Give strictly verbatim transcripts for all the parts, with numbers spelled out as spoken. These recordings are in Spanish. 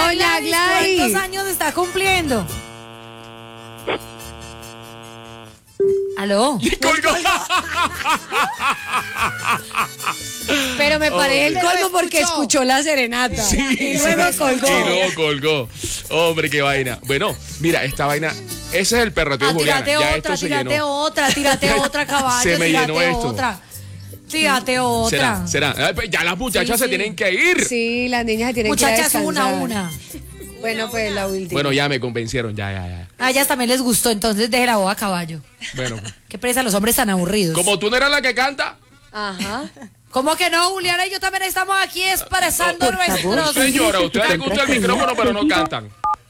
Doña Gladys. ¿Cuántos años está cumpliendo? ¿Aló? ¡Colgó! Pero me parece el Pero colmo porque escuchó. escuchó la serenata. Sí, Y luego sí, colgó. Y luego colgó. Hombre, qué vaina. Bueno, mira, esta vaina. Ese es el perroteo Ah, de Juliana. tírate Ya otra, esto se tírate llenó. otra, tírate otra, caballo. Se me tírate llenó esto. otra. Tírate otra. ¿Será? ¿Será? Ay, pues ya las muchachas Sí, se sí. tienen que ir. Sí, las niñas se tienen que ir a Muchachas, una a descansar. una. Bueno, pues la última. Bueno, ya me convencieron, ya, ya, ya. A ellas también les gustó, entonces deje la boda a caballo. Bueno, Qué presa los hombres tan aburridos. como tú no eras la que canta. Ajá. ¿Cómo que no, Juliana? Y yo también estamos aquí expresando Por favor. nuestros... Señora, a ustedes les gusta el micrófono, pero no cantan.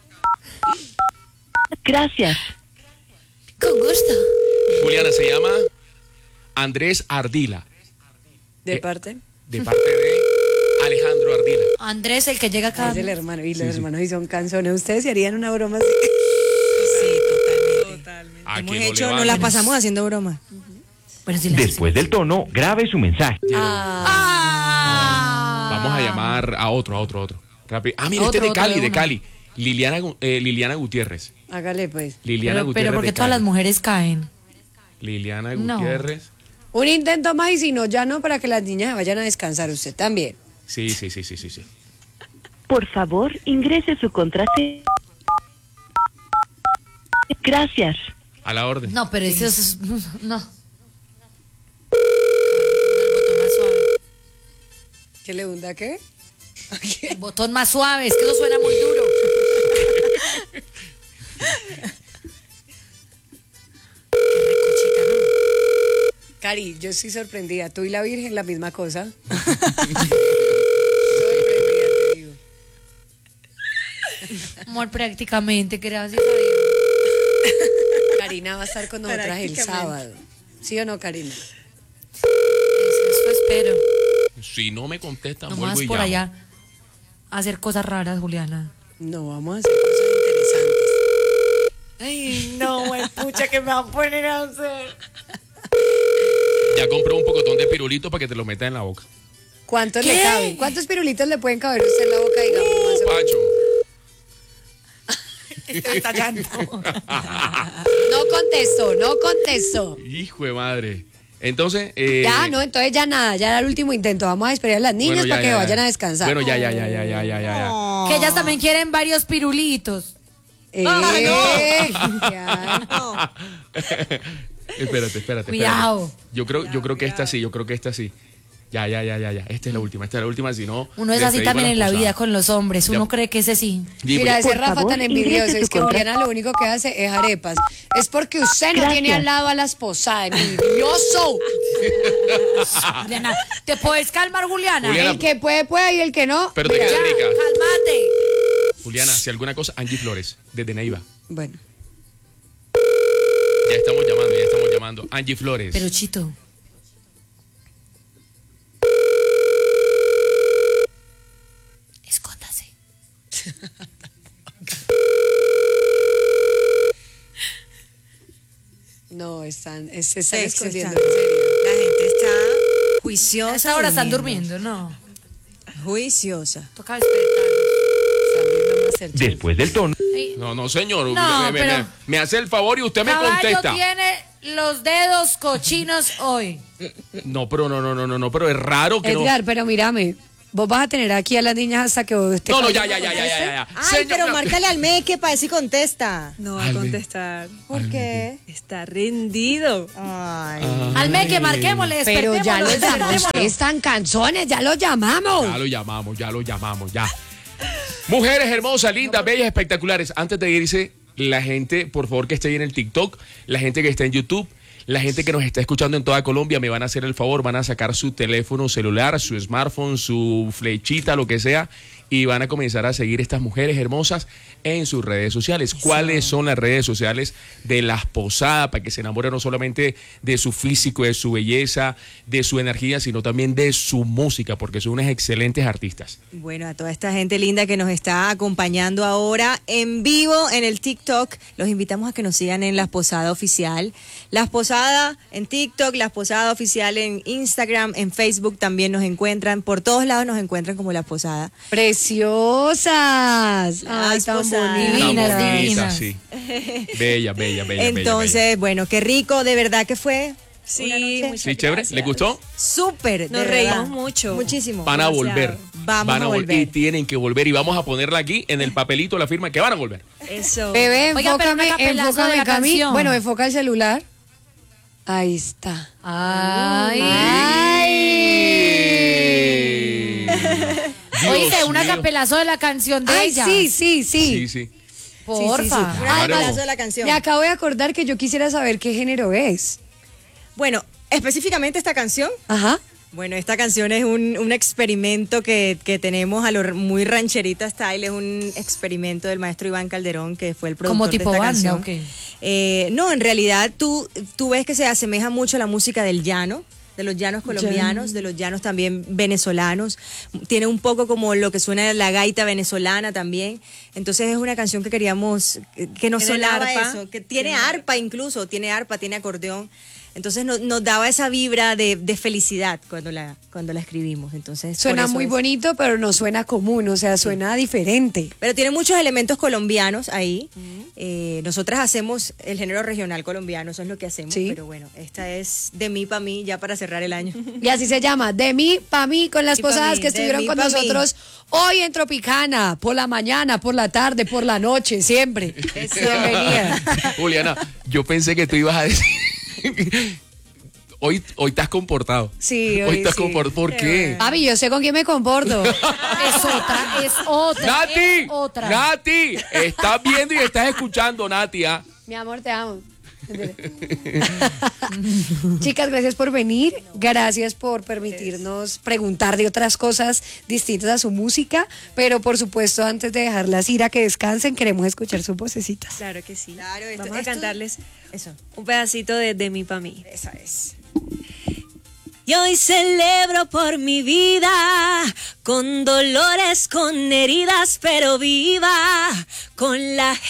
Gracias. Con gusto. Juliana, se llama Andrés Ardila, ¿De Eh, parte? de parte de Alejandro Ardila. Andrés, el que llega acá. Es el hermano. Y los hermanos y son canzones. ¿Ustedes se harían una broma así? Sí, totalmente. ¿A Hemos quién no le hecho, va? nos la pasamos haciendo broma. Bueno, sí, las- Después del tono, grabe su mensaje. Ah. Vamos a llamar a otro, a otro, a otro. Rápido. Ah, mira, este Otro, de otro Cali, de de una. Cali. Liliana, Gu- eh, Liliana Gutiérrez. Hágale, pues. Liliana Pero, Gutiérrez. pero porque de todas Cali. las mujeres caen. Liliana No. Gutiérrez. Un intento más y si no, ya no, para que las niñas se vayan a descansar. Usted también. Sí, sí, sí, sí, sí, sí. Por favor, ingrese su contraseña. Gracias. A la orden. No, pero eso es... No. El botón más suave. ¿Qué le hunda qué? El botón más suave, es que eso suena muy duro. Qué recochita, ¿no? Cari, yo estoy sorprendida. Tú y la Virgen, la misma cosa. sorprendida, te digo. Amor, prácticamente, gracias a Dios. Karina va a estar con nosotras el Prácticamente. sábado. ¿Sí o no, Karina? Eso, eso espero. Si no me contestan, Nomás vuelvo y por llamo. allá a hacer cosas raras, Juliana. No, vamos a hacer cosas interesantes. Ay, no, el pucha que me va a poner a hacer. Ya compré un pocotón de pirulito para que te lo metas en la boca. ¿Cuántos ¿Qué? le caben? ¿Cuántos pirulitos le pueden caber a usted en la boca, digamos? más o menos? Pacho. Estoy estallando. No contesto, no contesto. Hijo de madre. Entonces. Eh, Ya, no, entonces ya nada, ya era el último intento. Vamos a esperar a las niñas bueno, ya, para que ya, ya. vayan a descansar. Bueno, ya, ya, ya, ya, ya, ya, ya. ya. Que ellas también quieren varios pirulitos. Eh, ya. espérate, espérate. Cuidado. espérate. Yo creo, yo creo que esta sí, yo creo que esta sí. Ya, ya, ya, ya, ya. Esta es la última, esta es la última, si no. Uno es así despedimos también las en la vida posadas. con los hombres. Uno Ya. cree que ese sí. Sí, Mira, ese Por Rafa favor, tan envidioso, ingrese es su que correo. Juliana lo único que hace es arepas. Es porque usted no Gracias. tiene al lado a la esposa, envidioso. Juliana, ¿te puedes calmar, Juliana? Juliana, El que puede, puede y el que no. Pero te mira. quedas rica. Cálmate. Juliana, si alguna cosa, Angie Flores, desde Neiva. Bueno, Ya estamos llamando, ya estamos llamando. Angie Flores. Pero Chito. Escóndase. no, están, es- se están Sí, escondiendo, se en están- serio. La gente está juiciosa. A esta hora están durmiendo, no. Juiciosa. Toca despertar. Están viendo Masterchef. Después del tono, No, no, señor. No, me, me- pero- me- me hace el favor y usted me Caballo contesta. tiene los dedos cochinos hoy. No, pero no, no, no, no, no, pero es raro que Edgar, pero mírame, vos vas a tener aquí a las niñas hasta que vos te no. No, no, calles. ya, ya, ya, ya, ya, ya. Ay, Señor, pero no. márcale al Meque para ver si contesta. No va a Alme. contestar. ¿Por qué? Está rendido. Ay. Al me que marquémosle, Pero ya despertémoslo, los llamamos. despertémoslo. Están canzones, ya los llamamos. Ya lo llamamos, ya lo llamamos, ya. Mujeres hermosas, lindas, bellas, espectaculares. Antes de irse, la gente, por favor, que esté ahí en el TikTok, la gente que está en YouTube, la gente que nos está escuchando en toda Colombia, me van a hacer el favor, van a sacar su teléfono celular, su smartphone, su flechita, lo que sea, y van a comenzar a seguir estas mujeres hermosas en sus redes sociales. ¿Cuáles son las redes sociales de Las Posadas? Para que se enamoren no solamente de su físico, de su belleza, de su energía, sino también de su música, porque son unas excelentes artistas. Bueno, a toda esta gente linda que nos está acompañando ahora en vivo en el TikTok, los invitamos a que nos sigan en Las Posadas Oficial. Las Posadas en TikTok, Las Posadas Oficial en Instagram, en Facebook también nos encuentran. Por todos lados nos encuentran como Las Posadas. preciosas. Ay, tan posada. Tan bonitas. bonita, divinas. sí. Bella, bella, bella. Entonces, bella, bueno, qué rico, de verdad que fue. Sí, una noche muchas bella. ¿Sí, chévere? ¿Le gustó? súper. Nos de reímos verdad. mucho. Muchísimo. Van a demasiado. volver. Vamos van a, a vol- volver. Y tienen que volver. Y vamos a ponerla aquí en el papelito, la firma, que van a volver. Eso. Bebé, Oiga, pero un enfócame, acapelazo enfócame, de la Cami. canción. Bueno, enfoca el celular. Ahí está. Ay. Dios Oíste, un mío. acapelazo de la canción de Ay, ella. sí, sí, Sí, sí. sí. Porfa. Sí, sí, sí. Un Claro. abrazo de la canción. Me acabo de acordar que yo quisiera saber qué género es. Bueno, específicamente esta canción. Ajá. Bueno, esta canción es un, un experimento que, que tenemos a lo r- muy rancherita style, es un experimento del maestro Iván Calderón, que fue el productor ¿Como tipo de esta banda canción. o qué? Eh, no, en realidad tú, tú ves que se asemeja mucho a la música del llano, de los llanos colombianos, de los llanos también venezolanos. Tiene un poco como lo que suena la gaita venezolana también. Entonces es una canción que queríamos, que- que nos ¿Tiene sonaba arpa? eso, que tiene arpa incluso, tiene arpa, tiene acordeón. Entonces nos, nos daba esa vibra de, de felicidad cuando la, cuando la escribimos. Entonces, por Suena eso muy es. bonito, pero no suena común, o sea, suena diferente. Pero tiene muchos elementos colombianos ahí. Eh, nosotras hacemos el género regional colombiano, eso es lo que hacemos. Sí. Pero bueno, esta es de mí para mí, ya para cerrar el año. Y así se llama, de mí pa' mí, con las Y pa' posadas mí, que de estuvieron mí con pa' mí. nosotros hoy en Tropicana, por la mañana, por la tarde, por la noche, siempre. Bienvenida. Juliana, yo pensé que tú ibas a decir. Hoy, hoy te has comportado. Sí, Hoy hoy te has sí. comportado. ¿Por qué? Papi, yo sé con quién me comporto. Es otra, es otra. Nati, es otra. Nati, estás viendo y estás escuchando, Nati. ¿ah? Mi amor, te amo. Chicas, gracias por venir, gracias por permitirnos preguntar de otras cosas distintas a su música, pero por supuesto antes de dejarlas ir a que descansen, queremos escuchar sus vocecitas. Claro que sí. Claro, esto- Vamos a esto- cantarles Eso, un pedacito de De mí pa' mí. esa es. Y hoy celebro por mi vida, con dolores, con heridas, pero viva, con la